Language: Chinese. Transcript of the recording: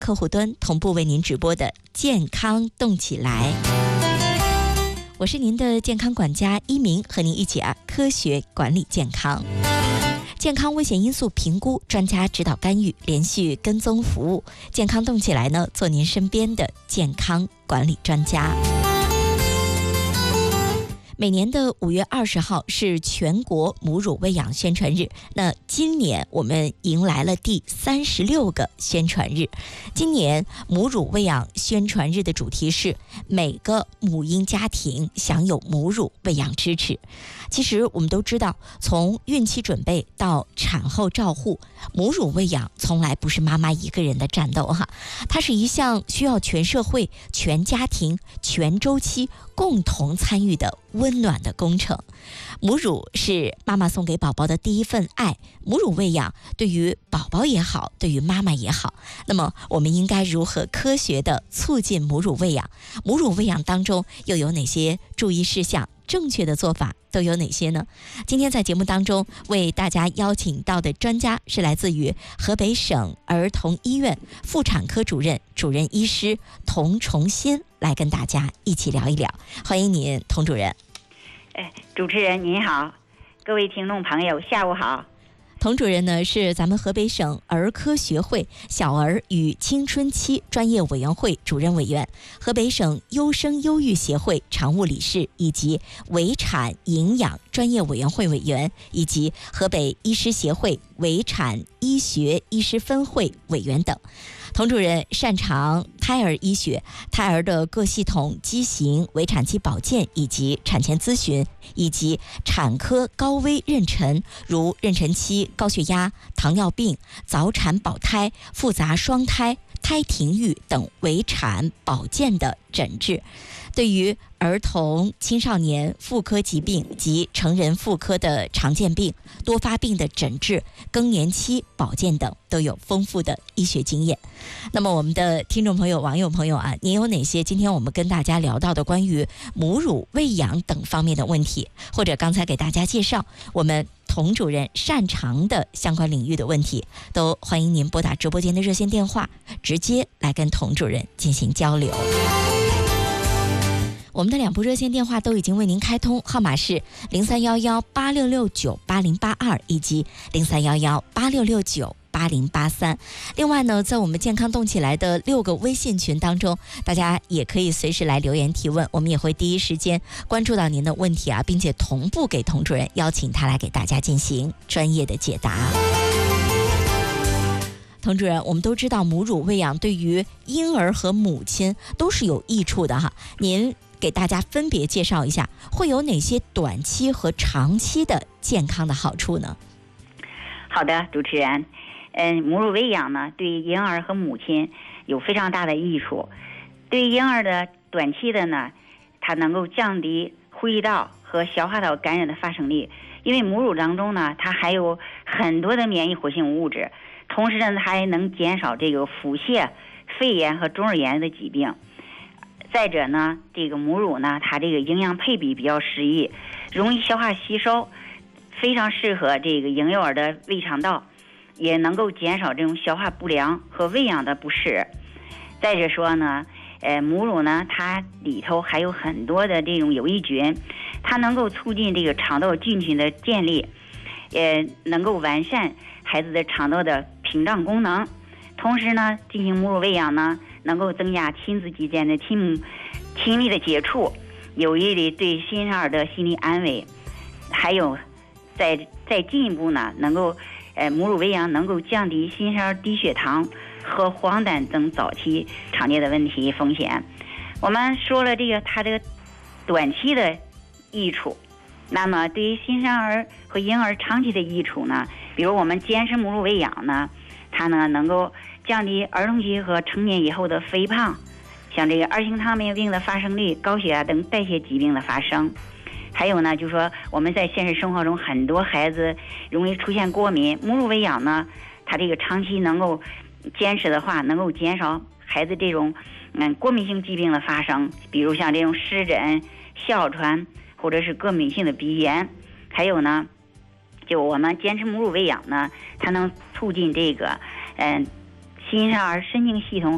客户端同步为您直播的健康动起来。我是您的健康管家一鸣，和您一起科学管理健康。健康危险因素评估，专家指导干预，连续跟踪服务。健康动起来呢，做您身边的健康管理专家。每年的5月20号是全国母乳喂养宣传日，那今年我们迎来了第36个宣传日。今年母乳喂养宣传日的主题是每个母婴家庭享有母乳喂养支持。其实我们都知道，从孕期准备到产后照护，母乳喂养从来不是妈妈一个人的战斗它是一项需要全社会、全家庭、全周期共同参与的温暖的工程。母乳是妈妈送给宝宝的第一份爱，母乳喂养对于宝宝也好，对于妈妈也好。那么我们应该如何科学地促进母乳喂养？母乳喂养当中又有哪些注意事项？正确的做法都有哪些呢？今天在节目当中为大家邀请到的专家是来自于河北省儿童医院妇产科主任医师童崇先，来跟大家一起聊一聊。欢迎您，童主任。 主持人您好，各位听众朋友下午好。 童主任呢是咱们河北省儿科学会小儿与青春期专业委员会主任委员，河北省优生优育协会常务理事，以及围产营养专业委员会委员，以及河北医师协会围产医学医师分会委员等。童主任擅长胎儿医学、胎儿的各系统畸形、围产期保健以及产前咨询，以及产科高危妊娠，如妊娠期高血压、糖尿病、早产保胎、复杂双胎、胎停育等围产保健的诊治。对于儿童、青少年妇科疾病及成人妇科的常见病、多发病的诊治、更年期保健等都有丰富的医学经验。那么我们的听众朋友、网友朋友您有哪些今天我们跟大家聊到的关于母乳喂养等方面的问题，或者刚才给大家介绍我们童主任擅长的相关领域的问题，都欢迎您拨打直播间的热线电话，直接来跟童主任进行交流。我们的2部热线电话都已经为您开通，号码是031186698082以及031186698083。另外呢，在我们健康动起来的6个微信群当中，大家也可以随时来留言提问，我们也会第一时间关注到您的问题并且同步给童主任，邀请他来给大家进行专业的解答。童主任，我们都知道母乳喂养对于婴儿和母亲都是有益处的您给大家分别介绍一下，会有哪些短期和长期的健康的好处呢？ 好的，主持人，母乳喂养呢，对婴儿和母亲有非常大的益处。对婴儿的短期的呢，它能够降低呼吸道和消化道感染的发生率，因为母乳当中呢，它含有很多的免疫活性物质，同时呢，它还能减少这个腹泻、肺炎和中耳炎的疾病。再者呢，这个母乳呢，它这个营养配比比较适宜，容易消化吸收，非常适合这个婴幼儿的胃肠道，也能够减少这种消化不良和喂养的不适。再者说呢，母乳呢，它里头还有很多的这种有益菌，它能够促进这个肠道菌群的建立，也能够完善孩子的肠道的屏障功能。同时呢，进行母乳喂养呢，能够增加亲子之间的亲密的接触，有益于对新生儿的心理安慰。还有再进一步呢，能够母乳喂养能够降低新生儿低血糖和黄疸等早期常见的问题风险。我们说了它这个短期的益处，那么对于新生儿和婴儿长期的益处呢，比如我们坚持母乳喂养呢，它呢能够降低儿童期和成年以后的肥胖，像这个二型糖尿病的发生率、高血压等代谢疾病的发生。还有呢，就是说我们在现实生活中很多孩子容易出现过敏，母乳喂养呢，它这个长期能够坚持的话，能够减少孩子这种过敏性疾病的发生，比如像这种湿疹、哮喘或者是过敏性的鼻炎。还有呢，就我们坚持母乳喂养呢，它能促进这个新生儿神经系统